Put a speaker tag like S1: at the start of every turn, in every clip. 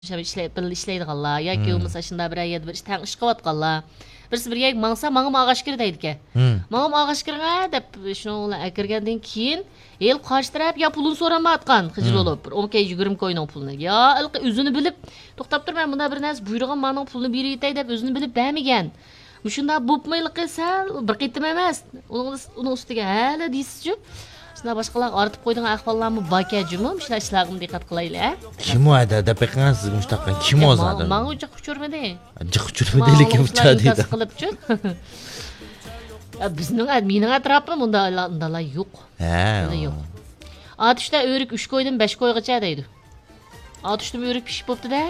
S1: ishlaydiganlar yoki bo'lmasa shunday bir yerda bir tang ish qilayotganlar birisi birga mangsa mangam og'ash kir deydi ekan mangam og'ash kirga deb shuni akirgandan keyin el qarshi taraf yo pulini so'ramayotgan xijil bo'lib 10-20 ko'yning pulini yo o'zini bilib to'xtab tur men bunda bir narsa buyurgan mening pulni berib yetay deb o'zini bilib bermagan shunda bo'pmayliqi sal bir qitim emas uning ustiga hali deysiz-ku shuna boshqalar ortib qo'ydigan ahvollarmi bakajimi shuna ishlarga diqqat qilaylik
S2: kim u adada peqansiz mushtaqan kim o'zadi
S1: men ucha uchurmadi
S2: jiq uchurmadi lekin ucha deydi
S1: qilibchi bizning mening atrofim undalar yo'q yo'q atishda o'rik 3 qo'ydan 5 qo'ygacha deydi atishda o'rik pishib bo'pti-da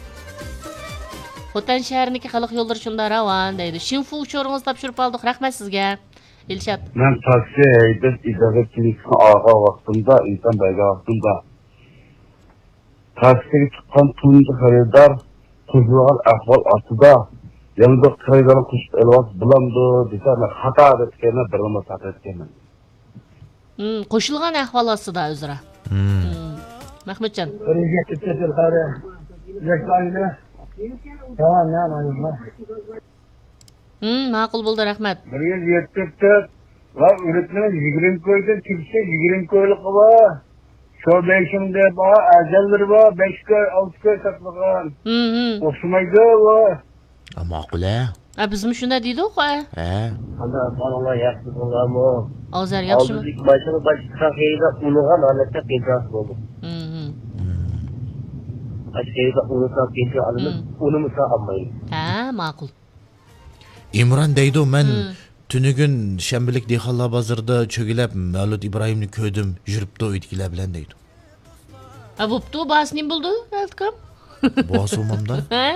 S1: Xotan shahriniki xalq yo'llari shunda ravon deydi shinfu uchoringizni topshirib oldik rahmat sizga Elşat.
S3: Ben taksi haydab idora klinikasini olgan vaqtimda, inson bayga vaqtimda taksiga chiqqan tunji xaridor tuzilgan ahvol ostida yangi xaridorni qo'shib elvas bilamdi desa men xato etganman birma xato etganman.
S1: Qo'shilgan ahvol ostida o'zra. Mahmudjon. Ma'qul bo'ldi rahmat.
S3: 174 va o'ritni 20 ko'ydan chiqsa 20 ko'ylik va shobeshimda bor ajallar bor 5 ko'y 6 ko'y sotmagan. O'xshamaydi va
S2: ma'qul-a.
S1: Bizmi shunda deydi-ku.
S3: Qanday bolalar yaxshi bo'ladimi?
S1: Hozir yaxshimi?
S3: Hozir boshqa xeyda unugan holatda qiyinchilik bo'ldi. Asheyda unugan qiyinchilik unumsa olmaydi.
S1: Ma'qul.
S2: İmran deydi men tünügün şembilik dehalla bazırda çögülep Mevlüt İbrahim'ni köydüm jürüptü uydukiler bilen deydi.
S1: Buptu basnim buldu Veltkam.
S2: Boğaz olmamda.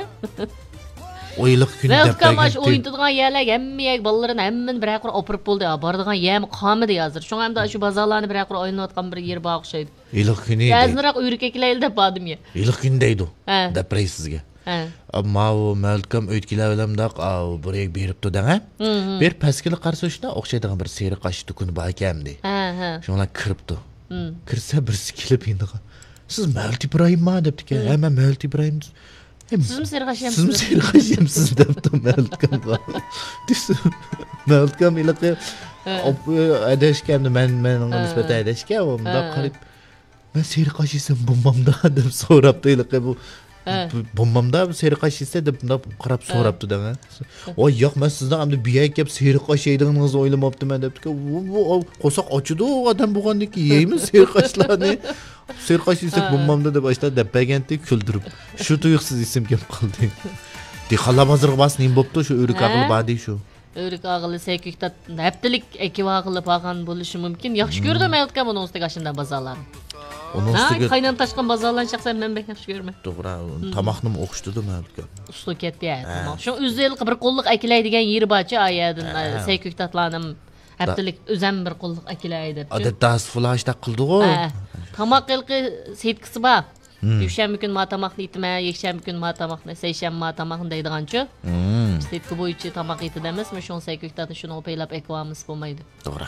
S2: O yıllık günü
S1: Veltkam
S2: depegen
S1: aş oyuntuduğun yerler emmiyek balların emmin bir akura opurup buldu ya. Bardıgan yem kamı da yazır. Şuna hem de şu bazarlarını bir akura oynatkan bir yer bağışaydı.
S2: Yıllık günü deydi.
S1: Yazınarak uyuruk ekileyli de badım ya.
S2: Yıllık günü deydi. Depreysizge. Ama o Melkam ötkiler bilemdak buraya beripti denge. Bir peskili qarşı şuna oqşaydigan bir seri qaşı tukunu bakemdi. Şuna kiripti. Kirse birisi kelip indi. Siz Mevlüt İbrahim ma depdik ya. Hemen Mevlüt İbrahim.
S1: Siz mi seri qaşıyamsınız?
S2: Siz mi seri qaşıyamsınız depti Melkamga. Melkam ilaqi edeşkemdi men ona nispeten edeşkem. Onda qarib ben seri qaşıysam bombamda dep soraptı ilaqi bu. Bombamda seri qaşıysa deb qarab so'rabdi danga. Voy yo'q men sizdan hamda biya kelib seri qaşıydigingizni o'ylamabdiman debdi. Qo'saq ochidi u odam bo'lgandiki yeymiz seri qaşlarni. Seri qaşıysak bombamda deb boshladi depagenti kuldirib. Shu tuyuqsiz isim kelib qoldi. Dixalla bazirga basning bo'pti shu o'rik aqli badi shu.
S1: O'rik aqli sekiktat haftalik ekivaqli pagan bo'lishi mumkin. Yaxshi ko'rdim aytgan buni ustiga shunday bazarlarni.
S2: Onun üstüge...
S1: Kaynan taşkan bazarlan şahsen ben bek yaxshi görme.
S2: Doğru. Tamaknım oxuştudu Melkam.
S1: Ustu ketdi ya. Şu üzeli bir qo'lliq akilaydigan yeri bachi ayadin. Seyküktatlanim haftalik özem bir qo'lliq akilaydi.
S2: Adetda flashda qildi o.
S1: Tamak ilqi setkisi ba. Yushanba kun ma tamakni itma, yakshanba kun ma tamakni, seshanba ma tamakni deydiganchi. Setki bo'yicha tamak yetidi emasmi? Shuni seyküktatni shuni o'paylab ekvamiz bo'lmaydi.
S2: To'g'ri.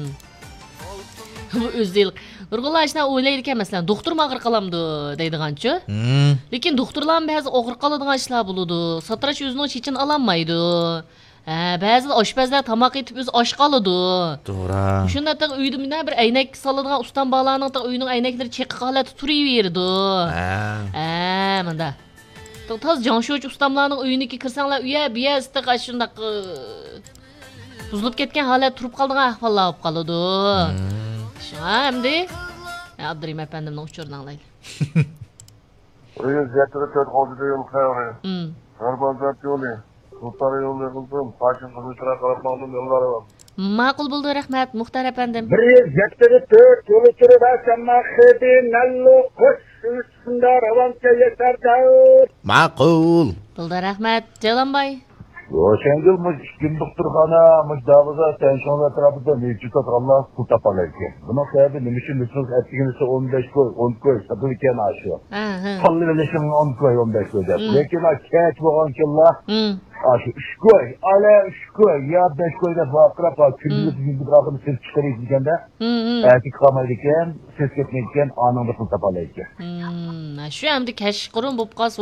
S1: Bu o'zlik. Nurg'ullar ishni o'ylaydi ekan, masalan, doktor mag'ir qalamdi deydiganchi. Lekin doktorlar ba'zi og'ir qoladigan ishlar bo'ladi. Satrash o'zining chechini ololmaydi. Ba'zi oshpazlar tamoq etib o'zi osh qoladi.
S2: To'g'ri.
S1: Shunda taq uyda bir aynak soladigan ustan bolalarning taq uyining aynaklari cheqiq holati turaverdi. Manda. Toz Janshoch ustamlarning uyiniki kirsanglar, uya biya taq shundaq buzilib ketgan holat turib qoldigan ahvollar bo'lib qoladi. Şimdi Abdurrahim efendimden uçurdan alaylı.
S3: Oraya ziyarete 4 yıl kayırıyor. Karbonzat yolu. Sultanı yolu yıkıldım. Paşın kılıçına karapmağının yolları var.
S1: Ma'qul bo'ldi rahmat Muxtar efendim.
S3: Bir ziyarete 4 yolu sürü başlanma xedi nallu kuş üstünde ravanca yeter dağır.
S2: Ma'qul.
S1: Bo'ldi rahmat Jalonboy.
S3: O'shangiz kim doktorxona mujdaviza tenshonlar tarafida mevjud qolgan pul topalarki. Buni sababi nima uchun bizning aytganimiz 15 koy, 10 koy sotilgan ashu. Qo'llanishim 10 koy, 15 koy deb. Lekin kech bo'lgan kunlar Aşı 3 koy, ala 3 koy, ya 5 koyda bakıra bak, küllük yüzü bırakıp ses çıkarıyken de, erkek kamerayken, ses ketmeyken, anında pul tapalayken.
S1: Şu hem de keş kurun bu